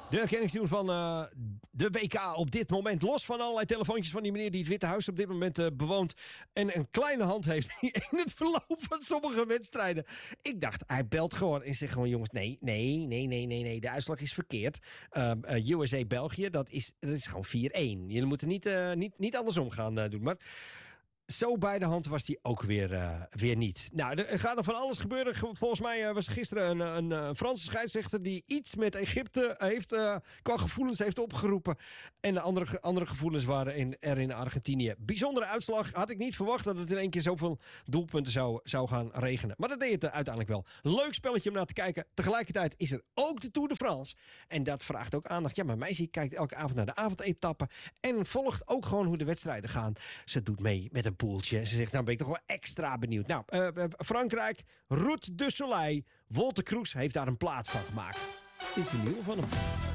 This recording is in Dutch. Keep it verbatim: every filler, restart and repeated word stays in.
De herkenningstune van uh, de W K op dit moment. Los van allerlei telefoontjes van die meneer die het Witte Huis op dit moment uh, bewoont. En een kleine hand heeft in het verloop van sommige wedstrijden. Ik dacht, hij belt gewoon en zegt gewoon: jongens, nee, nee, nee, nee, nee, nee. De uitslag is verkeerd. Uh, uh, U S A België, dat is, dat is gewoon vier één. Jullie moeten niet, uh, niet, niet andersom gaan uh, doen. Maar zo bij de hand was hij ook weer, uh, weer niet. Nou, er gaat nog van alles gebeuren. Volgens mij uh, was er gisteren een, een, een Franse scheidsrechter die iets met Egypte heeft, uh, qua gevoelens heeft opgeroepen. En de andere, andere gevoelens waren in, er in Argentinië. Bijzondere uitslag. Had ik niet verwacht dat het in één keer zoveel doelpunten zou, zou gaan regenen. Maar dat deed het uh, uiteindelijk wel. Leuk spelletje om naar te kijken. Tegelijkertijd is er ook de Tour de France. En dat vraagt ook aandacht. Ja, mijn meisje kijkt elke avond naar de avondetappen. En volgt ook gewoon hoe de wedstrijden gaan. Ze doet mee met een poeltje. Ze zegt, nou ben ik toch wel extra benieuwd. Nou, uh, uh, Frankrijk, Route du Soleil. Wolter Kroes heeft daar een plaat van gemaakt. Dit is de nieuwe van hem.